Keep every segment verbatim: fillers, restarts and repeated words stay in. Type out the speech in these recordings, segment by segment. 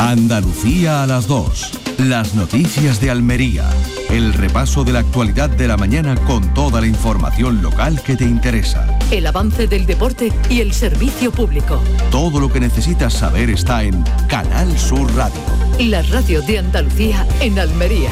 Andalucía a las dos. Las noticias de Almería. El repaso de la actualidad de la mañana con toda la información local que te interesa. El avance del deporte y el servicio público. Todo lo que necesitas saber está en Canal Sur Radio. La radio de Andalucía en Almería.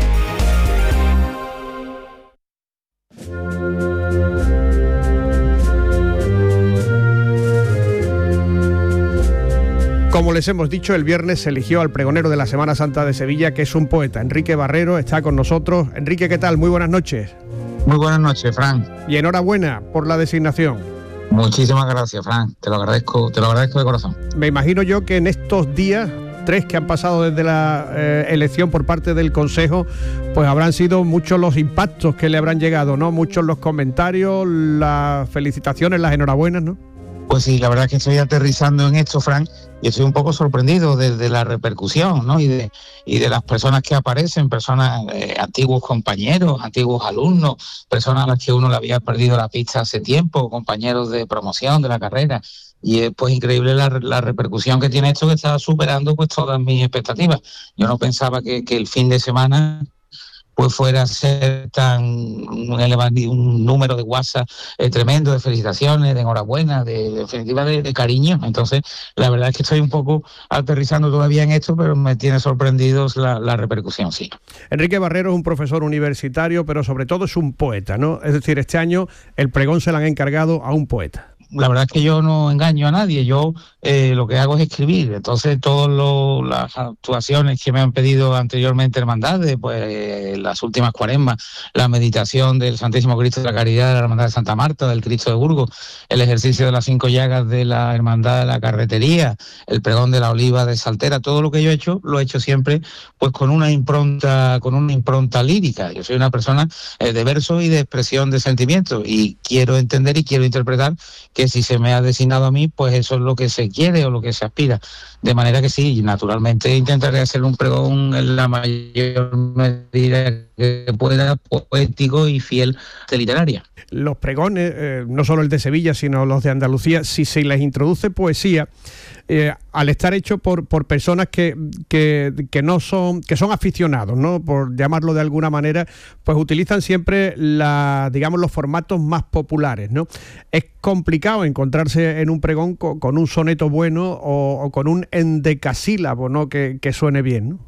Como les hemos dicho, el viernes se eligió al pregonero de la Semana Santa de Sevilla, que es un poeta. Enrique Barrero está con nosotros. Enrique, ¿qué tal? Muy buenas noches. Muy buenas noches, Fran. Y enhorabuena por la designación. Muchísimas gracias, Fran. Te lo agradezco, te lo agradezco de corazón. Me imagino yo que en estos días, tres que han pasado desde la eh, elección por parte del Consejo, pues habrán sido muchos los impactos que le habrán llegado, ¿no? Muchos los comentarios, las felicitaciones, las enhorabuenas, ¿no? Pues sí, la verdad es que estoy aterrizando en esto, Fran, y estoy un poco sorprendido de, de la repercusión, ¿no? Y de, y de las personas que aparecen, personas, eh, antiguos compañeros, antiguos alumnos, personas a las que uno le había perdido la pista hace tiempo, compañeros de promoción de la carrera. Y es pues increíble la, la repercusión que tiene esto, que está superando pues todas mis expectativas. Yo no pensaba que, que el fin de semana pues fuera a ser tan un, elevado, un número de WhatsApp eh, tremendo, de felicitaciones, de enhorabuena, de, de definitiva de, de cariño. Entonces, la verdad es que estoy un poco aterrizando todavía en esto, pero me tiene sorprendidos la, la repercusión, sí. Enrique Barrero es un profesor universitario, pero sobre todo es un poeta, ¿no? Es decir, este año el pregón se lo han encargado a un poeta. La verdad es que yo no engaño a nadie, yo eh, lo que hago es escribir. Entonces todas las actuaciones que me han pedido anteriormente hermandades, pues eh, las últimas cuaresmas, la meditación del Santísimo Cristo de la Caridad de la Hermandad de Santa Marta, del Cristo de Burgos, el ejercicio de las cinco llagas de la Hermandad de la Carretería, el pregón de la Oliva de Saltera, todo lo que yo he hecho, lo he hecho siempre pues con una impronta, con una impronta lírica. Yo soy una persona eh, de verso y de expresión de sentimientos, y quiero entender y quiero interpretar que si se me ha designado a mí, pues eso es lo que se quiere o lo que se aspira. De manera que sí, naturalmente intentaré hacer un pregón en la mayor medida que pueda, poético y fiel de literaria. Los pregones, eh, no solo el de Sevilla, sino los de Andalucía, si se les introduce poesía, eh, al estar hecho por, por personas que, que, que no son, que son aficionados, ¿no? Por llamarlo de alguna manera, pues utilizan siempre la, digamos, los formatos más populares, ¿no? Es complicado encontrarse en un pregón con, con un soneto bueno o, o con un endecasílabo, ¿no? Que, que suene bien, ¿no?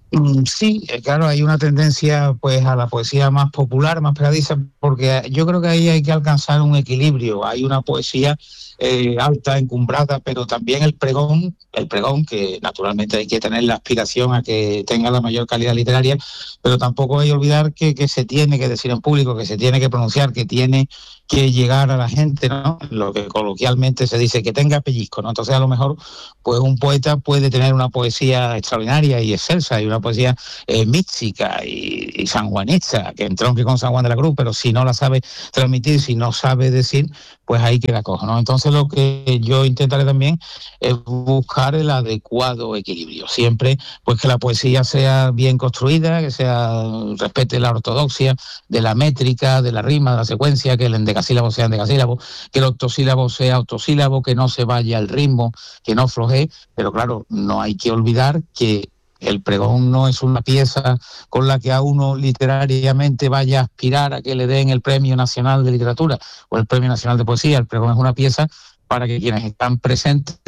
Sí, claro, hay una tendencia pues a la poesía más popular, más pegadiza, porque yo creo que ahí hay que alcanzar un equilibrio. Hay una poesía eh, alta, encumbrada, pero también el pregón, el pregón que naturalmente hay que tener la aspiración a que tenga la mayor calidad literaria, pero tampoco hay que olvidar que, que se tiene que decir en público, que se tiene que pronunciar, que tiene que llegar a la gente, ¿no? Lo que coloquialmente se dice, que tenga pellizco, ¿no? Entonces a lo mejor pues un poeta puede tener una poesía extraordinaria y excelsa, y una poesía eh, mística y, y sanjuanista, que entronque con San Juan de la Cruz, pero si no la sabe transmitir, si no sabe decir, pues ahí que la cojo, ¿no? Entonces lo que yo intentaré también es buscar el adecuado equilibrio. Siempre pues que la poesía sea bien construida, que sea respete la ortodoxia de la métrica, de la rima, de la secuencia, que el endecasílabo sea endecasílabo, que el octosílabo sea octosílabo, que no se vaya al ritmo, que no flojee, pero claro, no hay que olvidar que el pregón no es una pieza con la que a uno literariamente vaya a aspirar a que le den el Premio Nacional de Literatura o el Premio Nacional de Poesía. El pregón es una pieza para que quienes están presentes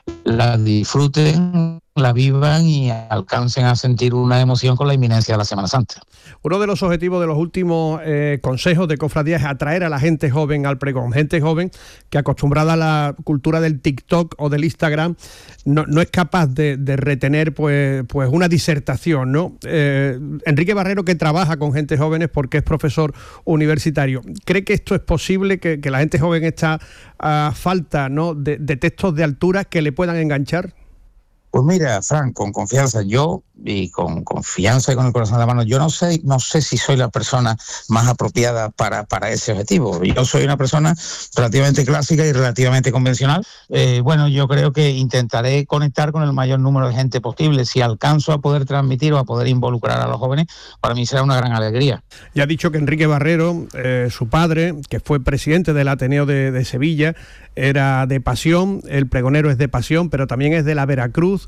la disfruten, la vivan y alcancen a sentir una emoción con la inminencia de la Semana Santa. Uno de los objetivos de los últimos eh, consejos de cofradía es atraer a la gente joven al pregón. Gente joven que, acostumbrada a la cultura del TikTok o del Instagram, no, no es capaz de, de retener pues, pues una disertación, ¿no? Eh, Enrique Barrero, que trabaja con gente jóvenes porque es profesor universitario, ¿cree que esto es posible, que, que la gente joven está a falta, ¿no?, de, de textos de altura que le puedan enganchar? Pues mira, Fran, con confianza, yo y con confianza y con el corazón en la mano, yo no sé, no sé si soy la persona más apropiada para, para ese objetivo. Yo soy una persona relativamente clásica y relativamente convencional. Eh, bueno, yo creo que intentaré conectar con el mayor número de gente posible. Si alcanzo a poder transmitir o a poder involucrar a los jóvenes, para mí será una gran alegría. Ya ha dicho que Enrique Barrero, eh, su padre, que fue presidente del Ateneo de, de Sevilla, era de Pasión, el pregonero es de Pasión, pero también es de la Veracruz.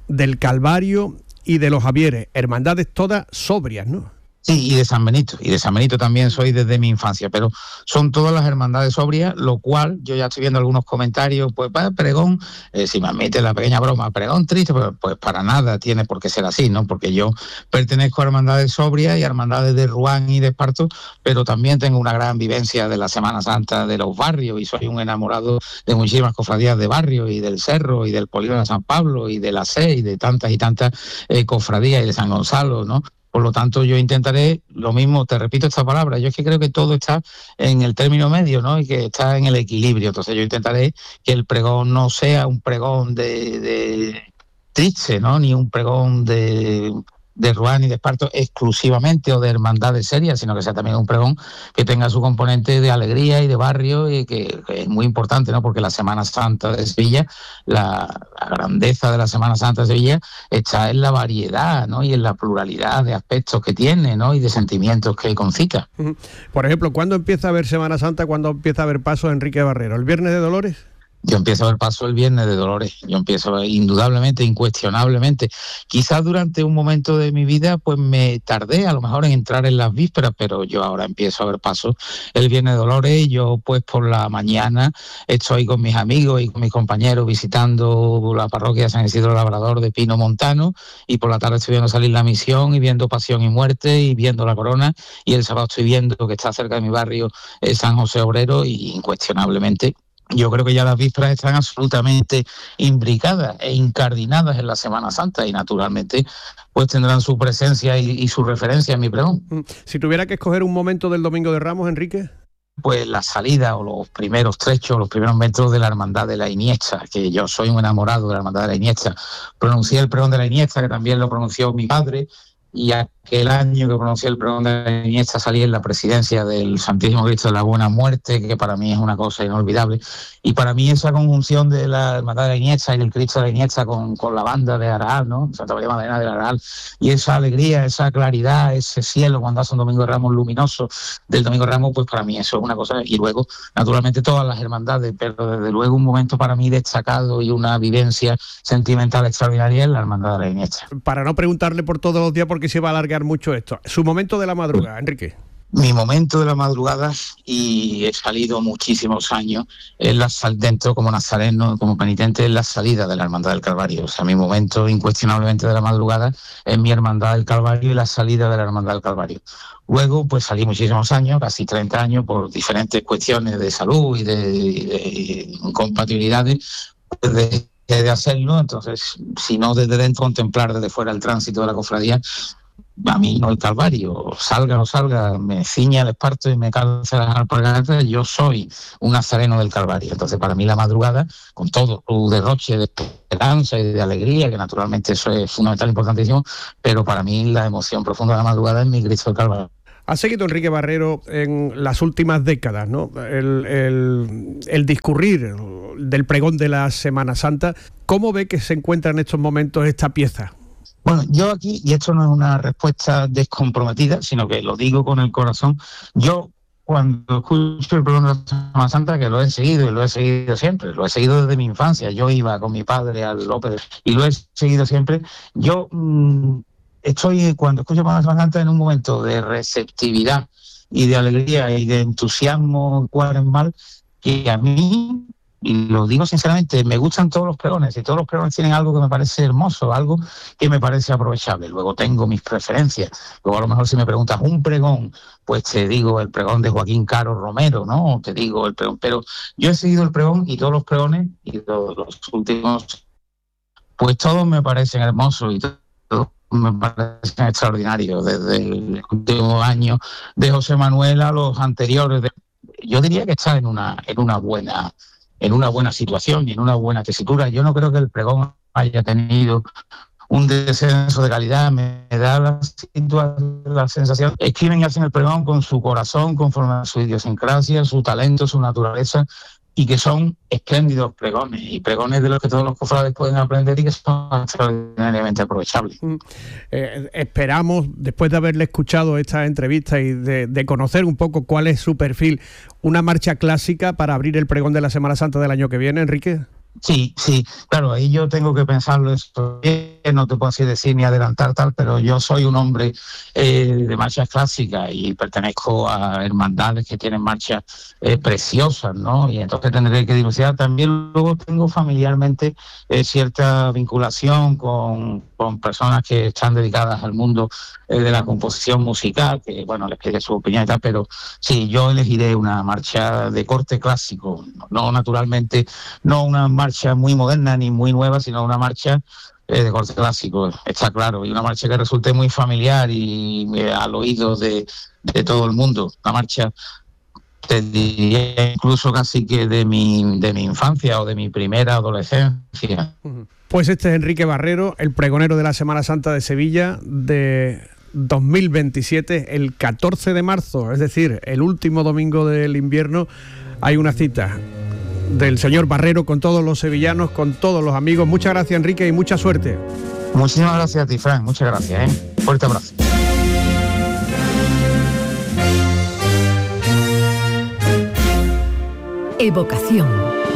del Calvario y de los Javieres, hermandades todas sobrias, ¿no? Sí, y de San Benito, y de San Benito también soy desde mi infancia, pero son todas las hermandades sobrias, lo cual yo ya estoy viendo algunos comentarios, pues para pregón, eh, si me admite la pequeña broma, pregón triste, pues, pues para nada tiene por qué ser así, ¿no? Porque yo pertenezco a hermandades sobrias y a hermandades de Ruán y de Esparto, pero también tengo una gran vivencia de la Semana Santa de los barrios y soy un enamorado de muchísimas cofradías de barrio y del Cerro y del Polígono de San Pablo y de la C E y de tantas y tantas eh, cofradías y de San Gonzalo, ¿no? Por lo tanto, yo intentaré, lo mismo, te repito esta palabra, yo es que creo que todo está en el término medio, ¿no? Y que está en el equilibrio. Entonces yo intentaré que el pregón no sea un pregón de, de triste, ¿no? Ni un pregón de, de Ruán y de Esparto exclusivamente o de hermandades serias, sino que sea también un pregón que tenga su componente de alegría y de barrio y que, que es muy importante, ¿no? Porque la Semana Santa de Sevilla, la, la grandeza de la Semana Santa de Sevilla está en la variedad, ¿no? Y en la pluralidad de aspectos que tiene, ¿no? Y de sentimientos que concita. Por ejemplo, ¿cuándo empieza a haber Semana Santa? ¿Cuándo empieza a haber paso Enrique Barrero? ¿El Viernes de Dolores? Yo empiezo a ver paso el Viernes de Dolores, yo empiezo a ver, indudablemente, incuestionablemente. Quizás durante un momento de mi vida pues me tardé a lo mejor en entrar en las vísperas, pero yo ahora empiezo a ver paso el Viernes de Dolores. Yo pues por la mañana estoy con mis amigos y con mis compañeros visitando la parroquia de San Isidro Labrador de Pino Montano, y por la tarde estoy viendo salir la misión y viendo Pasión y Muerte y viendo la corona, y el sábado estoy viendo que está cerca de mi barrio eh, San José Obrero, y incuestionablemente yo creo que ya las vísperas están absolutamente imbricadas e incardinadas en la Semana Santa, y naturalmente pues tendrán su presencia y, y su referencia en mi pregón. Si tuviera que escoger un momento del Domingo de Ramos, Enrique. Pues la salida o los primeros trechos, los primeros metros de la Hermandad de la Iniesta, que yo soy un enamorado de la Hermandad de la Iniesta. Pronuncié el pregón de la Iniesta, que también lo pronunció mi padre, y aquel año que pronuncié el pregón de la Iniesta salí en la presidencia del Santísimo Cristo de la Buena Muerte, que para mí es una cosa inolvidable. Y para mí esa conjunción de la Hermandad de la Iniesta y el Cristo de la Iniesta con, con la banda de Araal, ¿no? Santa María Magdalena de Araal, y esa alegría, esa claridad, ese cielo cuando hace un Domingo de Ramos luminoso del Domingo de Ramos, pues para mí eso es una cosa. Y luego, naturalmente, todas las hermandades, pero desde luego un momento para mí destacado y una vivencia sentimental extraordinaria es la Hermandad de la Iniesta. Para no preguntarle por todos los días, porque se va a alargar mucho esto. Su momento de la madrugada, Enrique. Mi momento de la madrugada, y he salido muchísimos años, es la sal dentro como nazareno, como penitente, es la salida de la Hermandad del Calvario. O sea, mi momento incuestionablemente de la madrugada es mi Hermandad del Calvario y la salida de la Hermandad del Calvario. Luego, pues salí muchísimos años, casi treinta años, por diferentes cuestiones de salud y de, y de incompatibilidades, pues de, de hacerlo. Entonces, si no desde dentro, contemplar desde fuera el tránsito de la cofradía. A mí no el Calvario, salga o no salga, me ciña el esparto y me calza las alpargatas, yo soy un nazareno del Calvario. Entonces para mí la madrugada, con todo su derroche de esperanza y de alegría, que naturalmente eso es fundamental, importantísimo, pero para mí la emoción profunda de la madrugada es mi Cristo del Calvario. Ha seguido Enrique Barrero en las últimas décadas, ¿no? El, el, el discurrir del pregón de la Semana Santa. ¿Cómo ve que se encuentra en estos momentos esta pieza? Bueno, yo aquí, y esto no es una respuesta descomprometida, sino que lo digo con el corazón, yo cuando escucho el pregón de la Semana Santa, que lo he seguido y lo he seguido siempre, lo he seguido desde mi infancia, yo iba con mi padre al López y lo he seguido siempre, yo mmm, estoy, cuando escucho la Semana Santa, en un momento de receptividad y de alegría y de entusiasmo cuaresmal, que a mí, y lo digo sinceramente, me gustan todos los pregones, y todos los pregones tienen algo que me parece hermoso, algo que me parece aprovechable. Luego tengo mis preferencias. Luego a lo mejor si me preguntas un pregón, pues te digo el pregón de Joaquín Caro Romero, ¿no? Te digo el pregón. Pero yo he seguido el pregón y todos los pregones, y todos los últimos, pues todos me parecen hermosos y todos me parecen extraordinarios. Desde el último año de José Manuel a los anteriores. De... Yo diría que está en una, en una buena... en una buena situación y en una buena tesitura. Yo no creo que el pregón haya tenido un descenso de calidad. Me da la, la sensación, escriben y hacen el pregón con su corazón, conforme a su idiosincrasia, su talento, su naturaleza, y que son espléndidos pregones, y pregones de los que todos los cofrades pueden aprender y que son extraordinariamente aprovechables. Eh, esperamos, después de haberle escuchado esta entrevista y de, de conocer un poco cuál es su perfil, una marcha clásica para abrir el pregón de la Semana Santa del año que viene, Enrique. Sí, sí, claro, ahí yo tengo que pensarlo esto bien, no te puedo así decir ni adelantar tal, pero yo soy un hombre eh, de marchas clásicas y pertenezco a hermandades que tienen marchas eh, preciosas, ¿no? Y entonces tendré que dilucidar. También luego tengo familiarmente eh, cierta vinculación con, con personas que están dedicadas al mundo eh, de la composición musical, que bueno, les pide su opinión y tal, pero sí, yo elegiré una marcha de corte clásico, no naturalmente, no una marcha muy moderna ni muy nueva, sino una marcha eh, de corte clásico, está claro, y una marcha que resulte muy familiar y eh, al oído de, de todo el mundo. Una marcha, te diría incluso casi que de mi, de mi infancia o de mi primera adolescencia. Pues este es Enrique Barrero, el pregonero de la Semana Santa de Sevilla de dos mil veintisiete, el catorce de marzo, es decir, el último domingo del invierno. Hay una cita del señor Barrero con todos los sevillanos, con todos los amigos. Muchas gracias, Enrique, y mucha suerte. Muchísimas gracias a ti, Fran, muchas gracias, ¿eh? Fuerte abrazo. Evocación.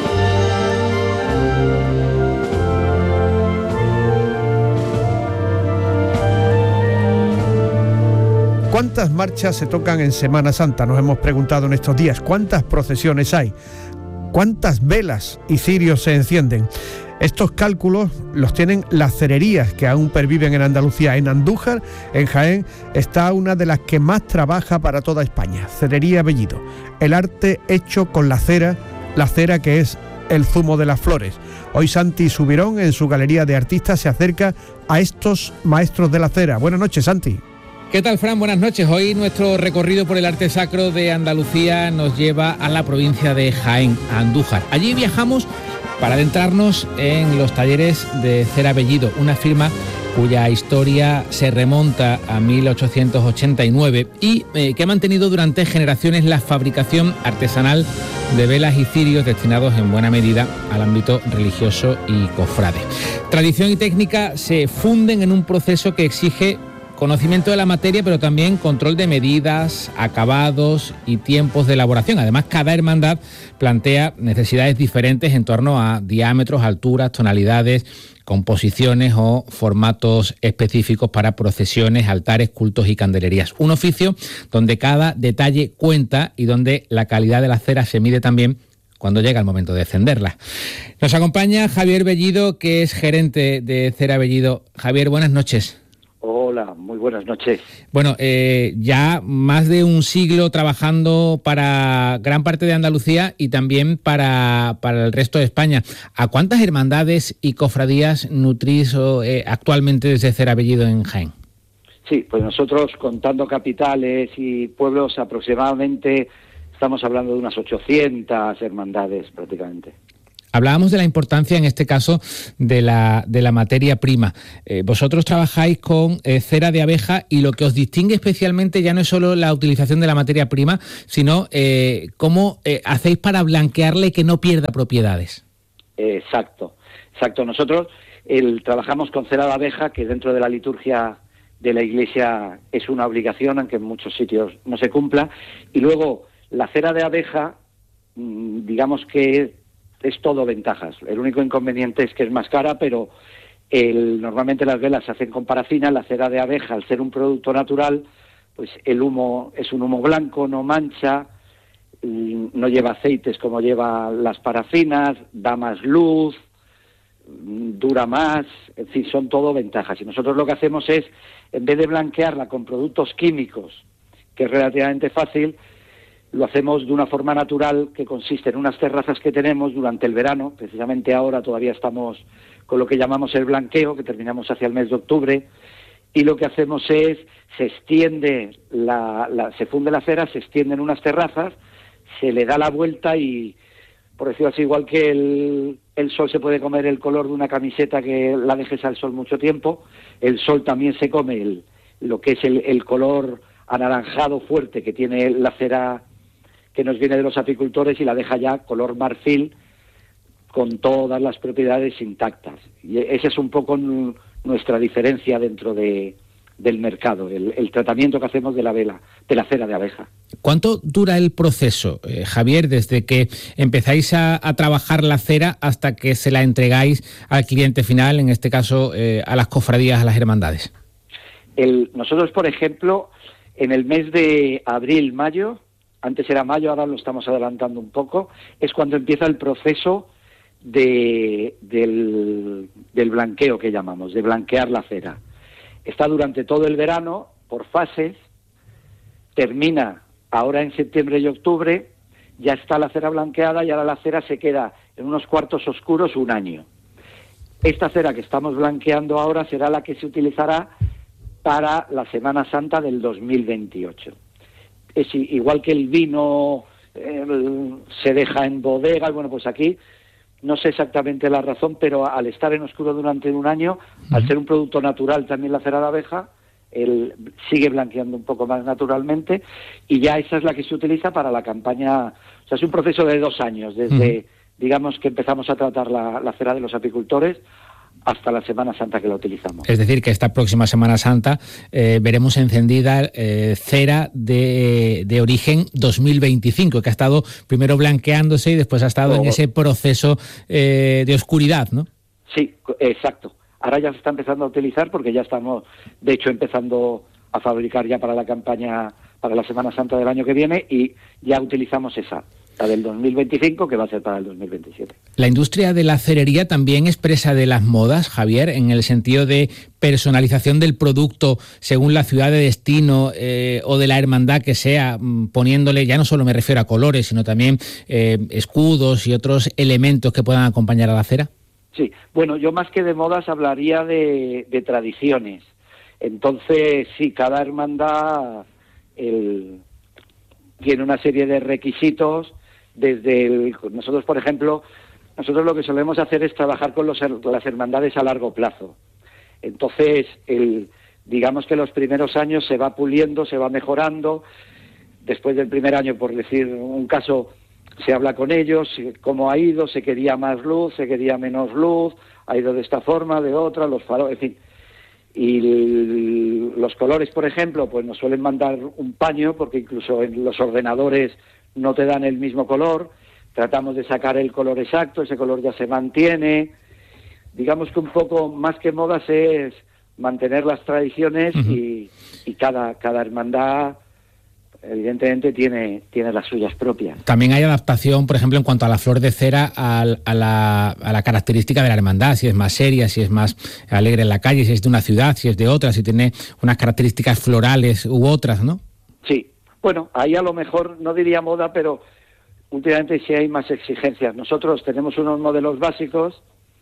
¿Cuántas marchas se tocan en Semana Santa? Nos hemos preguntado en estos días. ¿Cuántas procesiones hay? ¿Cuántas velas y cirios se encienden? Estos cálculos los tienen las cererías que aún perviven en Andalucía. En Andújar, en Jaén, está una de las que más trabaja para toda España, Cerería Bellido. El arte hecho con la cera, la cera que es el zumo de las flores. Hoy Santi Subirón, en su galería de artistas, se acerca a estos maestros de la cera. Buenas noches, Santi. ¿Qué tal, Fran? Buenas noches. Hoy nuestro recorrido por el arte sacro de Andalucía nos lleva a la provincia de Jaén, a Andújar. Allí viajamos para adentrarnos en los talleres de Cera Bellido, una firma cuya historia se remonta a mil ochocientos ochenta y nueve y eh, que ha mantenido durante generaciones la fabricación artesanal de velas y cirios destinados en buena medida al ámbito religioso y cofrade. Tradición y técnica se funden en un proceso que exige conocimiento de la materia, pero también control de medidas, acabados y tiempos de elaboración. Además, cada hermandad plantea necesidades diferentes en torno a diámetros, alturas, tonalidades, composiciones o formatos específicos para procesiones, altares, cultos y candelerías. Un oficio donde cada detalle cuenta y donde la calidad de la cera se mide también cuando llega el momento de encenderla. Nos acompaña Javier Bellido, que es gerente de Cera Bellido. Javier, buenas noches. Hola, muy buenas noches. Bueno, eh, ya más de un siglo trabajando para gran parte de Andalucía y también para, para el resto de España. ¿A cuántas hermandades y cofradías nutrís eh, actualmente desde Cera Bellido en Jaén? Sí, pues nosotros, contando capitales y pueblos, aproximadamente estamos hablando de unas ochocientas hermandades prácticamente. Hablábamos de la importancia, en este caso, de la, de la materia prima. Eh, vosotros trabajáis con eh, cera de abeja y lo que os distingue especialmente ya no es solo la utilización de la materia prima, sino eh, cómo eh, hacéis para blanquearle que no pierda propiedades. Exacto, exacto. Nosotros el, trabajamos con cera de abeja, que dentro de la liturgia de la Iglesia es una obligación, aunque en muchos sitios no se cumpla. Y luego, la cera de abeja, digamos que es todo ventajas. El único inconveniente es que es más cara, pero el, normalmente las velas se hacen con parafina. La cera de abeja, al ser un producto natural, pues el humo es un humo blanco, no mancha, no lleva aceites como lleva las parafinas, da más luz, dura más, en fin, son todo ventajas. Y nosotros lo que hacemos es, en vez de blanquearla con productos químicos, que es relativamente fácil, lo hacemos de una forma natural, que consiste en unas terrazas que tenemos durante el verano. Precisamente ahora todavía estamos con lo que llamamos el blanqueo, que terminamos hacia el mes de octubre, y lo que hacemos es, se extiende, la, la, se funde la cera, se extiende en unas terrazas, se le da la vuelta y, por decirlo así, igual que el, el sol se puede comer el color de una camiseta que la dejes al sol mucho tiempo, el sol también se come el, lo que es el, el color anaranjado fuerte que tiene la cera que nos viene de los apicultores, y la deja ya color marfil con todas las propiedades intactas. Y esa es un poco n- nuestra diferencia dentro de, del mercado, el, el tratamiento que hacemos de la vela, de la cera de abeja. ¿Cuánto dura el proceso, eh, Javier, desde que empezáis a, a trabajar la cera hasta que se la entregáis al cliente final, en este caso eh, a las cofradías, a las hermandades? El, nosotros, por ejemplo, en el mes de abril, mayo, antes era mayo, ahora lo estamos adelantando un poco, es cuando empieza el proceso de, del, del blanqueo que llamamos, de blanquear la cera. Está durante todo el verano, por fases, termina ahora en septiembre y octubre, ya está la cera blanqueada y ahora la cera se queda en unos cuartos oscuros un año. Esta cera que estamos blanqueando ahora será la que se utilizará para la Semana Santa del dos mil veintiocho. Es igual que el vino eh, se deja en bodegas, bueno, pues aquí no sé exactamente la razón, pero al estar en oscuro durante un año, uh-huh. al ser un producto natural también la cera de abeja, él sigue blanqueando un poco más naturalmente y ya esa es la que se utiliza para la campaña. O sea, es un proceso de dos años, desde, uh-huh. digamos, que empezamos a tratar la, la cera de los apicultores hasta la Semana Santa que la utilizamos. Es decir, que esta próxima Semana Santa eh, veremos encendida eh, cera de, de origen dos mil veinticinco, que ha estado primero blanqueándose y después ha estado oh. en ese proceso eh, de oscuridad, ¿no? Sí, exacto. Ahora ya se está empezando a utilizar porque ya estamos, de hecho, empezando a fabricar ya para la campaña, para la Semana Santa del año que viene, y ya utilizamos esa, la del dos mil veinticinco, que va a ser para el dos mil veintisiete. La industria de la cerería también es presa de las modas, Javier, en el sentido de personalización del producto según la ciudad de destino eh, o de la hermandad que sea, poniéndole, ya no solo me refiero a colores, sino también eh, escudos y otros elementos que puedan acompañar a la cera. Sí, bueno, yo más que de modas hablaría de, de tradiciones. Entonces, sí, cada hermandad el, tiene una serie de requisitos. Desde el, nosotros, por ejemplo, nosotros lo que solemos hacer es trabajar con los, las hermandades a largo plazo. Entonces, el, digamos que los primeros años se va puliendo, se va mejorando. Después del primer año, por decir un caso, se habla con ellos, cómo ha ido, se quería más luz, se quería menos luz, ha ido de esta forma, de otra, los faros, en fin. Y el, los colores, por ejemplo, pues nos suelen mandar un paño, porque incluso en los ordenadores no te dan el mismo color. Tratamos de sacar el color exacto, ese color ya se mantiene. Digamos que un poco más que modas es mantener las tradiciones uh-huh. y, y cada, cada hermandad evidentemente tiene, tiene las suyas propias. También hay adaptación, por ejemplo, en cuanto a la flor de cera, a, a, la, a la característica de la hermandad, si es más seria, si es más alegre en la calle, si es de una ciudad, si es de otra, si tiene unas características florales u otras, ¿no? Sí, bueno, ahí a lo mejor no diría moda, pero últimamente sí hay más exigencias. Nosotros tenemos unos modelos básicos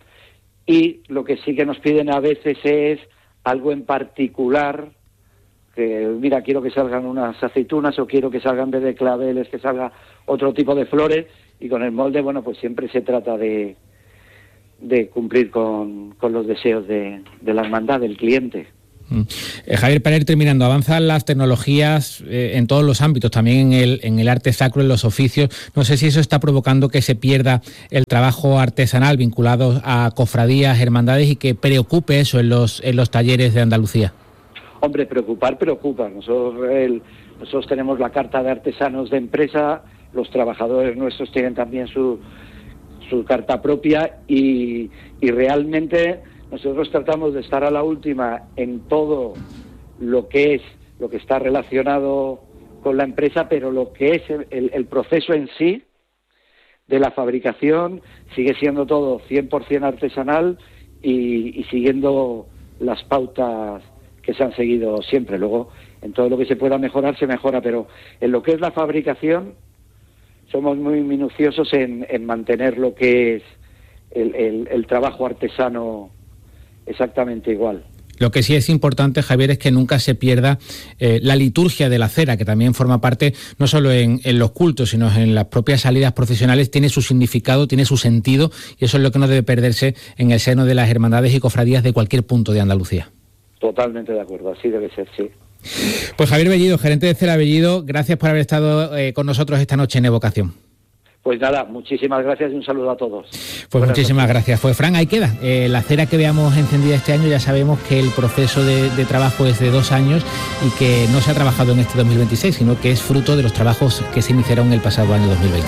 y lo que sí que nos piden a veces es algo en particular, que mira, quiero que salgan unas aceitunas o quiero que salgan en vez de claveles, que salga otro tipo de flores, y con el molde, bueno, pues siempre se trata de, de cumplir con, con los deseos de, de la hermandad, del cliente. Mm. Eh, Javier, para ir terminando, avanzan las tecnologías eh, en todos los ámbitos, también en el, en el arte sacro, en los oficios. No sé si eso está provocando que se pierda el trabajo artesanal vinculado a cofradías, hermandades, y que preocupe eso en los, en los talleres de Andalucía. Hombre, preocupar, preocupa. Nosotros, el, nosotros tenemos la carta de artesanos de empresa, los trabajadores nuestros tienen también su, su carta propia y, y realmente nosotros tratamos de estar a la última en todo lo que es, lo que está relacionado con la empresa, pero lo que es el, el, el proceso en sí de la fabricación sigue siendo todo cien por ciento artesanal y, y siguiendo las pautas que se han seguido siempre. Luego, en todo lo que se pueda mejorar, se mejora, pero en lo que es la fabricación, somos muy minuciosos en, en mantener lo que es el, el, el trabajo artesano exactamente igual. Lo que sí es importante, Javier, es que nunca se pierda eh, la liturgia de la cera, que también forma parte, no solo en, en los cultos, sino en las propias salidas procesionales, tiene su significado, tiene su sentido, y eso es lo que no debe perderse en el seno de las hermandades y cofradías de cualquier punto de Andalucía. Totalmente de acuerdo, así debe ser, sí. Pues Javier Bellido, gerente de Cera Bellido, gracias por haber estado eh, con nosotros esta noche en Evocación. Pues nada, muchísimas gracias y un saludo a todos. Pues Buenas muchísimas noches. gracias. Pues Fran, ahí queda. Eh, la cera que veamos encendida este año, ya sabemos que el proceso de, de trabajo es de dos años y que no se ha trabajado en este dos mil veintiséis, sino que es fruto de los trabajos que se iniciaron el pasado año dos mil veinte.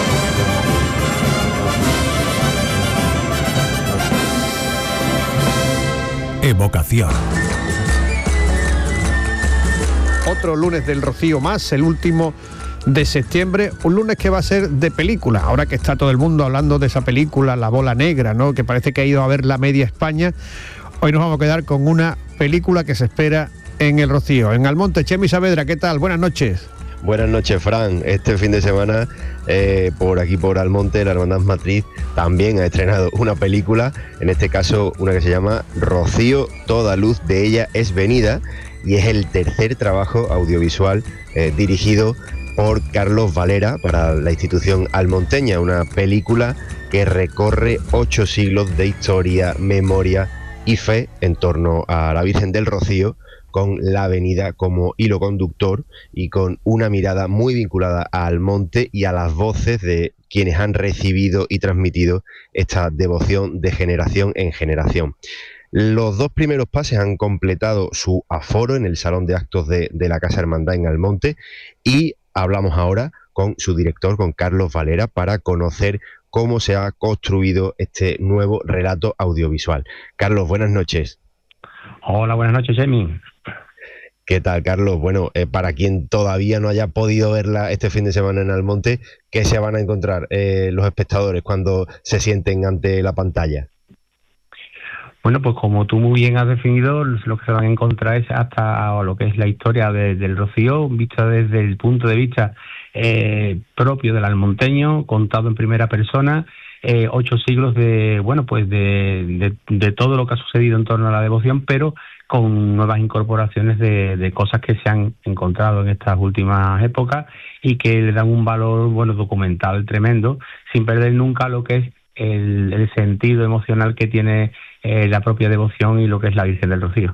Evocación. Otro lunes del Rocío más, el último de septiembre, un lunes que va a ser de película, ahora que está todo el mundo hablando de esa película, La Bola Negra, ¿no?, que parece que ha ido a ver la media España. Hoy nos vamos a quedar con una película que se espera en el Rocío. En Almonte, Chemi Saavedra, ¿qué tal? Buenas noches. Buenas noches, Fran. Este fin de semana, eh, por aquí por Almonte, la Hermandad Matriz también ha estrenado una película, en este caso una que se llama Rocío, toda luz de ella es venida, y es el tercer trabajo audiovisual eh, dirigido por Carlos Valera para la institución almonteña, una película que recorre ocho siglos de historia, memoria y fe en torno a la Virgen del Rocío, con la avenida como hilo conductor y con una mirada muy vinculada a Almonte y a las voces de quienes han recibido y transmitido esta devoción de generación en generación. Los dos primeros pases han completado su aforo en el Salón de Actos de, de la Casa Hermandad en Almonte, y hablamos ahora con su director, con Carlos Valera, para conocer cómo se ha construido este nuevo relato audiovisual. Carlos, buenas noches. Hola, buenas noches, Chemi. ¿Qué tal, Carlos? Bueno, eh, para quien todavía no haya podido verla este fin de semana en Almonte, ¿qué se van a encontrar eh, los espectadores cuando se sienten ante la pantalla? Bueno, pues como tú muy bien has definido, lo que se van a encontrar es hasta lo que es la historia de, del Rocío, vista desde el punto de vista eh, propio del almonteño, contado en primera persona, eh, ocho siglos de, bueno, pues de, de, de todo lo que ha sucedido en torno a la devoción, pero con nuevas incorporaciones de, de cosas que se han encontrado en estas últimas épocas y que le dan un valor, bueno, documental tremendo, sin perder nunca lo que es el, el sentido emocional que tiene eh, la propia devoción y lo que es la Virgen del Rocío.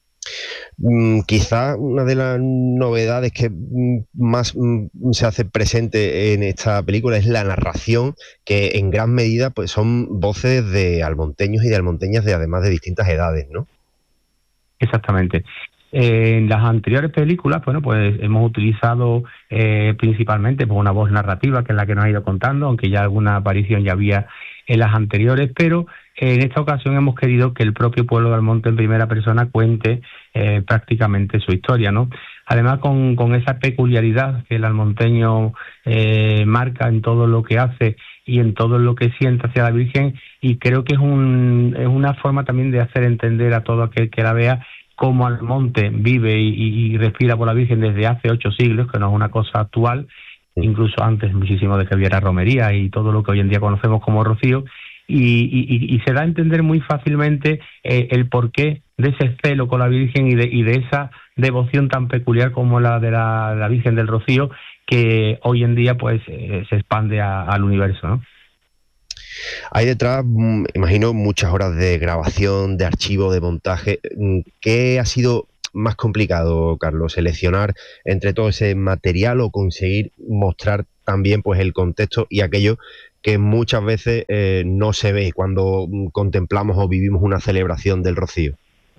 Mm, quizá una de las novedades que mm, más mm, se hace presente en esta película es la narración, que en gran medida pues son voces de almonteños y de almonteñas de además de distintas edades, ¿no? Exactamente. Eh, en las anteriores películas, bueno, pues hemos utilizado eh, principalmente pues, una voz narrativa, que es la que nos ha ido contando, aunque ya alguna aparición ya había en las anteriores, pero eh, en esta ocasión hemos querido que el propio pueblo de Almonte en primera persona cuente eh, prácticamente su historia, ¿no? Además, con, con esa peculiaridad que el almonteño eh, marca en todo lo que hace y en todo lo que siente hacia la Virgen, y creo que es, un, es una forma también de hacer entender a todo aquel que la vea cómo Almonte vive y, y, y respira por la Virgen desde hace ocho siglos, que no es una cosa actual, incluso antes muchísimo de que hubiera romería y todo lo que hoy en día conocemos como Rocío, y, y, y se da a entender muy fácilmente eh, el porqué de ese celo con la Virgen y de, y de esa devoción tan peculiar como la de la, la Virgen del Rocío, que hoy en día pues eh, se expande a, al universo, ¿no? Hay detrás, imagino, muchas horas de grabación, de archivo, de montaje. ¿Qué ha sido más complicado, Carlos? ¿Seleccionar entre todo ese material o conseguir mostrar también pues el contexto y aquello que muchas veces eh, no se ve cuando contemplamos o vivimos una celebración del Rocío?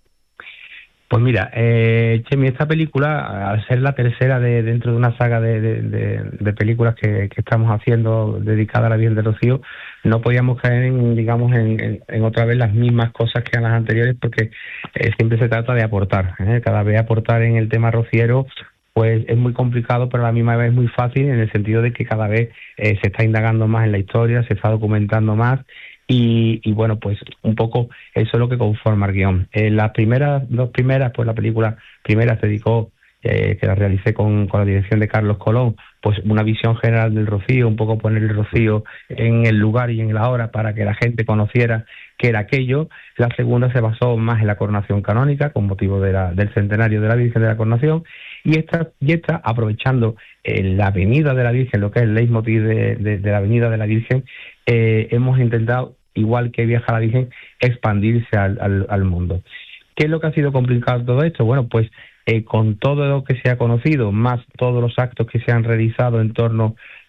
Pues mira, eh, Chemi, esta película, al ser la tercera de dentro de una saga de, de, de, de películas que, que estamos haciendo dedicada a la Virgen del Rocío, no podíamos caer en, digamos, en, en, en otra vez las mismas cosas que en las anteriores, porque eh, siempre se trata de aportar, ¿eh? Cada vez aportar en el tema rociero pues es muy complicado, pero a la misma vez es muy fácil, en el sentido de que cada vez eh, se está indagando más en la historia, se está documentando más. Y, y bueno, pues un poco eso es lo que conforma el guión. Eh, las primeras, dos primeras, pues la película primera se dedicó, eh, que la realicé con, con la dirección de Carlos Colón, pues una visión general del Rocío, un poco poner el Rocío en el lugar y en la hora para que la gente conociera qué era aquello. La segunda se basó más en la coronación canónica, con motivo de la, del centenario de la Virgen de la Coronación, y esta, y esta aprovechando eh, la avenida de la Virgen, lo que es el leitmotiv de, de, de la avenida de la Virgen, eh, hemos intentado, igual que Viaja la Virgen, expandirse al, al, al mundo. ¿Qué es lo que ha sido complicado todo esto? Bueno, pues eh, con todo lo que se ha conocido, más todos los actos que se han realizado en torno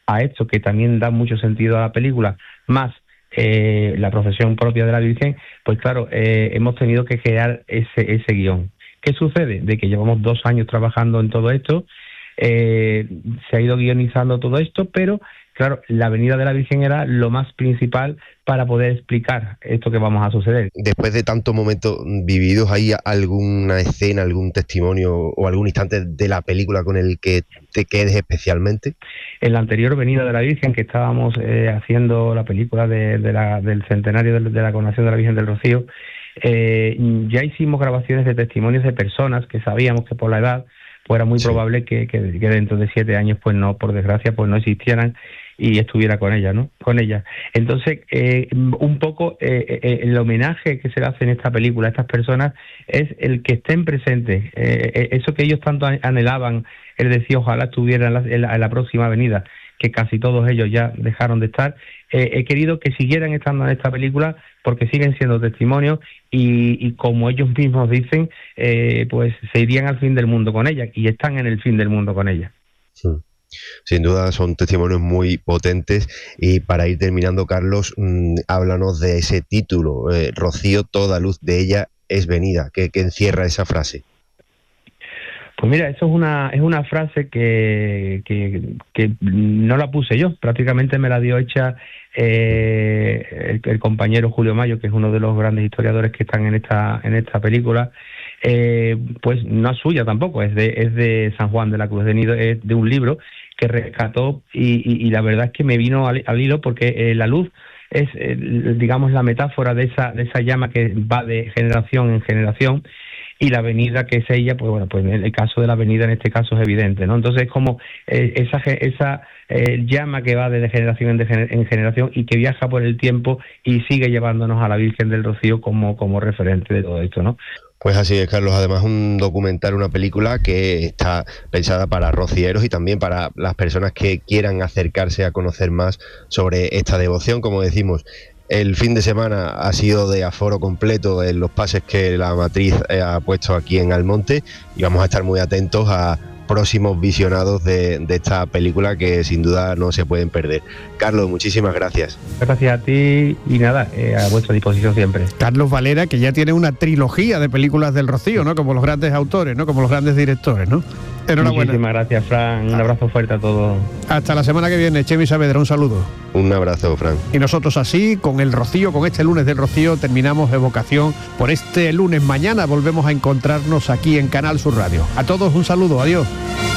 a esto que también da mucho sentido a la película, más eh, la procesión propia de la Virgen, pues claro, eh, hemos tenido que crear ese, ese guión. ¿Qué sucede? De que llevamos dos años trabajando en todo esto, eh, se ha ido guionizando todo esto, pero claro, la Avenida de la Virgen era lo más principal para poder explicar esto que vamos a suceder. Después de tantos momentos vividos, ¿hay alguna escena, algún testimonio o algún instante de la película con el que te quedes especialmente? En la anterior Avenida de la Virgen, que estábamos eh, haciendo la película de, de la, del centenario de, de la coronación de la Virgen del Rocío, eh, ya hicimos grabaciones de testimonios de personas que sabíamos que por la edad pues era muy sí. probable que, que, que dentro de siete años, pues no, por desgracia, pues no existieran y estuviera con ella, ¿no? Con ella. Entonces, eh, un poco eh, eh, el homenaje que se le hace en esta película a estas personas es el que estén presentes. Eh, eso que ellos tanto anhelaban, es decir, ojalá estuvieran en la, en la, en la próxima avenida, que casi todos ellos ya dejaron de estar. Eh, he querido que siguieran estando en esta película porque siguen siendo testimonios y, y como ellos mismos dicen, eh, pues se irían al fin del mundo con ella y están en el fin del mundo con ella. Sí. Sin duda son testimonios muy potentes y para ir terminando, Carlos, mmm, háblanos de ese título, eh, Rocío, toda luz de ella es venida, ¿qué, qué encierra esa frase? Pues mira, eso es una es una frase que, que, que no la puse yo, prácticamente me la dio hecha eh, el, el compañero Julio Mayo, que es uno de los grandes historiadores que están en esta en esta película. Eh, pues no es suya tampoco, es de es de San Juan de la Cruz de Nido, es de un libro que rescató y, y, y la verdad es que me vino al, al hilo porque eh, la luz es, eh, digamos, la metáfora de esa de esa llama que va de generación en generación y la avenida que es ella, pues bueno, pues en el caso de la avenida en este caso es evidente, ¿no? Entonces es como eh, esa esa eh, llama que va de generación en, de gener- en generación y que viaja por el tiempo y sigue llevándonos a la Virgen del Rocío como, como referente de todo esto, ¿no? Pues así es, Carlos. Además, un documental, una película que está pensada para rocieros y también para las personas que quieran acercarse a conocer más sobre esta devoción. Como decimos, el fin de semana ha sido de aforo completo en los pases que la matriz ha puesto aquí en Almonte y vamos a estar muy atentos a próximos visionados de, de esta película que sin duda no se pueden perder. Carlos, muchísimas gracias. Gracias a ti y nada, eh, a vuestra disposición siempre. Carlos Valera, que ya tiene una trilogía de películas del Rocío, ¿no? Como los grandes autores, ¿no? Como los grandes directores, ¿no? Enhorabuena. Muchísimas gracias, Fran. Un abrazo fuerte a todos. Hasta la semana que viene, Chemi Saavedra, un saludo. Un abrazo, Fran. Y nosotros así, con el Rocío, con este lunes del Rocío, terminamos Evocación por este lunes. Mañana volvemos a encontrarnos aquí en Canal Sur Radio. A todos un saludo, adiós.